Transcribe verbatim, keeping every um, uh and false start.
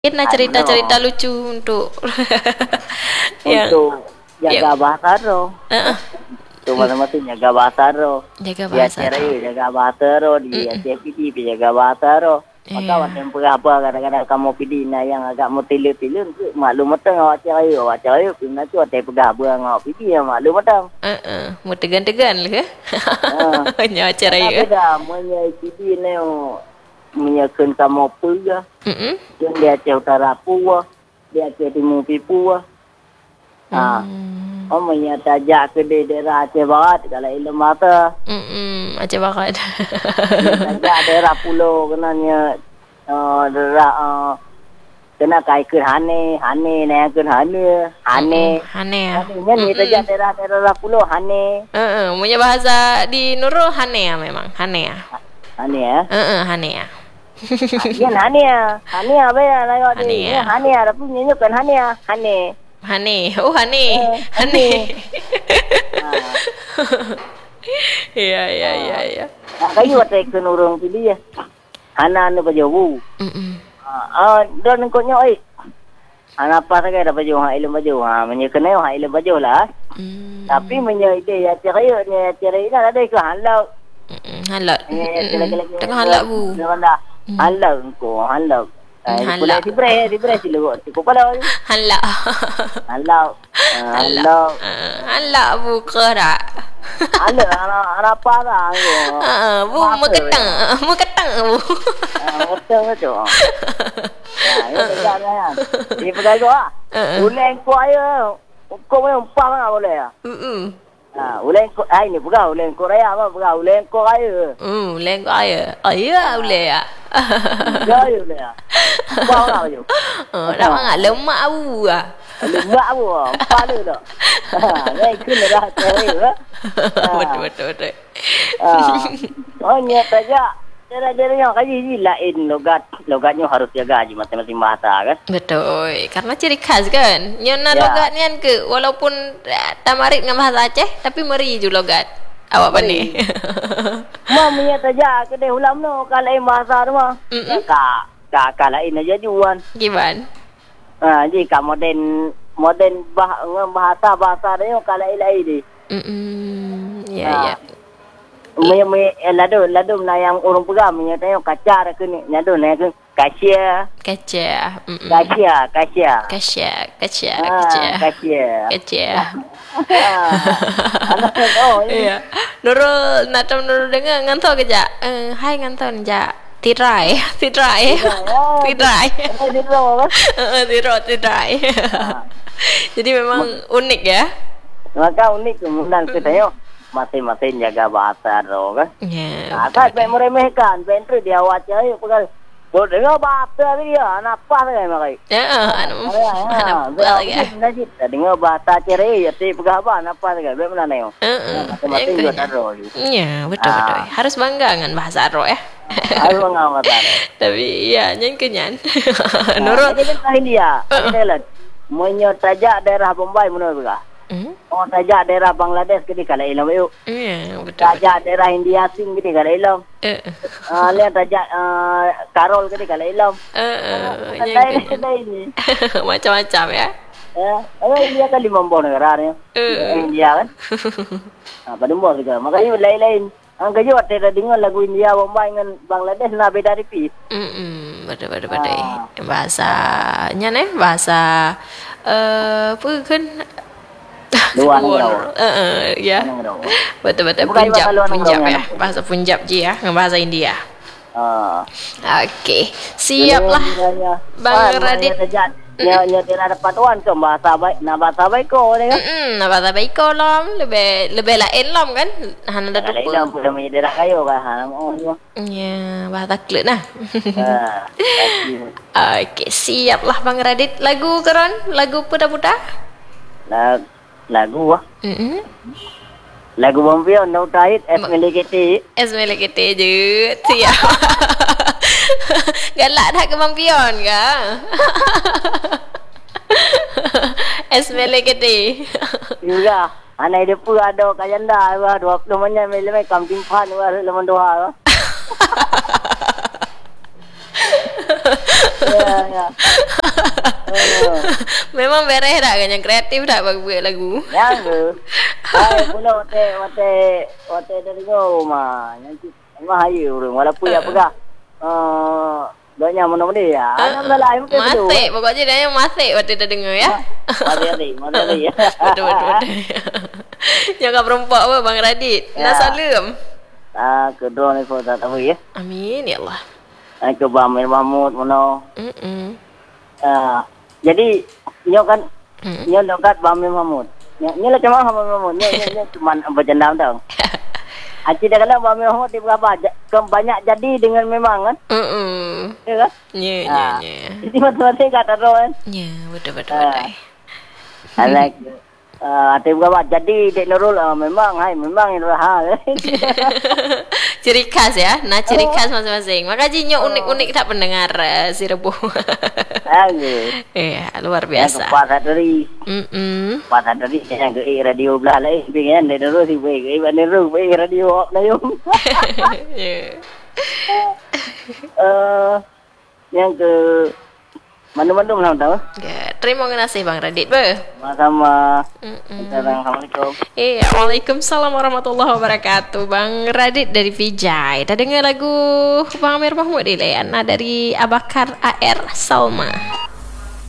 Nah cerita-cerita lucu untuk yang untuk jaga yang bahasa roh. uh, Tu masing-masing jaga bahasa roh. jaga Dia bahasa cerai roh. jaga bahasa roh, dia Mm-mm. C P D jaga bahasa roh. Maka Iya. awak tempoh apa kadang-kadang kamu pilih na yang agak mutilu-tilu maklum matang awak cerai awak cerai pina tu ate pegah buang awak pilih yang maklum matang. Uh, uh, mau tegan-tegan lah ke? Ha. Nya Cara cerai ke? beda punya C D ni menyekan kamu pula. Mm-mm. Yang dia cek utara pua, dia cek timur pua. Ha. Hmm. Oh punya tajak ke di daerah Aceh Barat kalau ilmu mata. Mm-mm. Aceh Barat. Tajak daerah pulau kenanya uh, daerah uh, kena kai ke hane, hane naik ke hane, hane. Hane ya. Hane ni tajak daerah daerah pulau hane. Uh, uh, punya bahasa di Nurul Hane ya memang. Hane ya. Hane ya. Uh, uh, Hane ya. Yan Hania. Hania apa ya? Layak Hania. dia. Hania. Tapi nyanyi kan Hania. Hane. Hane. Oh Hane. Eh, Hane. Ah. Ya ya ya ya. Ah, kayu atai ke nurung pilih ya. Hana ni bajawu. Mm-mm. Ah, dan kotnya oi. Hana apa saja dah baju ha ilmu baju. Ha menyekene ha ilmu baju lah. Mm. Tapi menye ide ya cerai ni cerai dah ada ke halau. Mm-mm. Halat. Ni Mm-mm. Tengah halat bu. Dah. Halau ko halau. Hmm, Ai halau. pula si bre, si bre si lu. Cukup pala. Halak. Halau. Halau. Uh, halak bu kerak. Ada anak anak apa dah tu. Uh, bu mau ketang. Mau ketang bu. Betul betul. Ah, ini berjalan kan. Ini berjalan ah. Uh-uh. Uleng ko ayo. Ko mau umpah mana boleh ya? Mm-mm. Ah, uleng ko ai ni bukan uleng Korea apa bukan uleng ko ayo. Hmm, lengaya. Aya boleh ya. Ayo boleh ya. Umpah mana ayo. Oh, dah mangak lemak bu ah. Lemak apa? Umpah tu dah. Ni kena dah cari ah. Betul betul betul. Ah. Oh ni saja. Cara-cara yang kaji lain logat. Logatnya harus jaga aja masing-masing bahasa kan. Betul. Karena ciri khas kan. Nyona Ya. logat nian ke walaupun eh, tamarit dengan bahasa Aceh tapi meri ju logat. Awak pandai. Mah punya saja ke dia ulam no kalau lain bahasa tu mah. Mm-mm. Kak, kak kak lain aja juan. Gimana? Ha, jadi kak modern modern bah bahasa bahasa dia kalau lain lain dia. Mm-mm. Ya Ah. ya. Punya punya lado lado yang orang pegang punya tanya kacar ke ni lado ni ke kasia Kaca. Mm-mm. kasia kasia. Kaca, kaca, Ah, kaca. kasia. Kaca. Anak oh ini. Iya. Nurul, nak tahu Nurul dengar ngantau ke jak? Eh, hai ngantau jak. Tirai, tirai, tirai. Ini dia kan. Eh, tirai, tirai. Jadi memang unik ya. Maka unik kemudian kita tanya masing-masing jaga bahasa roh kan. Ya. Nah, kan baik meremehkan, bentuk dia wajah ayo pegang. Boleh dengar bahasa dia, anak apa kan makai. Ya, anu. Ah, Anu lagi. ya. Najib dengar bahasa cerai ya ti pegang apa anak apa kan. Baik mana neo. Heeh. Masing-masing juga roh. Ya, betul betul. Ah. Harus bangga dengan bahasa Arab ya. Harus ngawat ada. Tapi ya, nyen kenyan. Nurul. Jadi kan India, Thailand. Menyo tajak daerah Bombay menurut juga. Hmm? Oh tajak daerah Bangladesh ke di kalau ilmu yuk. Ya, betul. betul. Tajak daerah India Sing ke di kalau ilmu. Eh, Ah, lihat tajak ah, Karol ke di kalau ilmu. eh, nyen Lain kenyan. ini. Macam-macam ya. Ya, ada India kan lima puluh negara ni. Eh. India kan. Ah, pada buah kita. Makanya lain-lain. Ang kayo at ada dengar lagu India Bombay dengan Bangladesh na beda tipis. Mm-mm, betul betul betul. Ah. Bahasanya nih bahasa eh apa kan? Luar Luar. Jawa. Eh, eh, ya. Nang ro. Betul betul Bukan Punjab, bahasa luar Punjab negara, ya. kan? Bahasa Punjab je ya, dengan bahasa India. Ah. Okey, siaplah. Bang Radit. Nya nya tidak dapat wan ke bahasa baik, na bahasa baik ko ni kan. Hmm, bahasa baik lam lebih lebih lain lam kan? Hana dah Lain tu. dah pula menjadi daerah kayo kan. Ha, oh ni. Ya, bahasa klet nah. Ah. Okey, siaplah Bang Radit. Lagu keron, lagu puda-puda. Lag lagu ah. Hmm. Lagu Bompion no tait es milikiti. Es melek kita je. Siap. Galak dah ke Bang Pion ke? Es melek kita. Juga. Anak dia pun ada kajanda wah dua puluh menit mele kambing pan wah lemon doa. Ya, ya. Oh. Memang beres dah kan, yang kreatif dah bagi buat lagu. Yang tu. Hai, pula wate wate wate dari kau mah. Nanti mah ayo orang walaupun ya pegah. Eh, banyak mana-mana ya. Alhamdulillah mungkin betul. Masik, pokoknya dia yang masik waktu dia dengar ya. Mari-mari, mari-mari. Betul betul. betul. Jangan perempuan apa Bang Radit. Ya. Nak salam. Ah, kedua ni kau tak tahu ya. Amin ya Allah. Ai ke Bamir Mahmud mana. Mm-mm. Ah, jadi nyo kan Mm. nyo dekat Bamir Mahmud. Nyo nyo lah cuma Bamir Mahmud. Nyo nyo nyo cuma berjendam tau. Aci dah kena Bamir Mahmud di berapa banyak jadi dengan memang kan. Mm-mm. Ya kan? Ya ya Ah. ya. Jadi mati-mati kata roh kan. Ya, betul betul Ah. betul. I like uh, ada berapa jadi Dek Nurul uh, memang hai memang itu hal. Ciri khas ya. Nah, ciri khas masing-masing. Makanya nyo unik-unik tak pendengar uh, si Rebo. Aduh. Iya, luar Yang biasa. kepas dari Mm-mm. pas dari yang ke radio belah lain pengen Dek Nurul si baik ke Dek Nurul baik radio na yung. Ya. Eh yang ke mana-mana belum tahu. Ya, terima kasih Bang Radit. Be. Sama-sama. Mm-mm. Assalamualaikum. Iya, Waalaikumsalam warahmatullahi wabarakatuh. Bang Radit dari Vijay. Dah dengar lagu Bang Amir Mahmud di Leana dari Abakar A R Salma.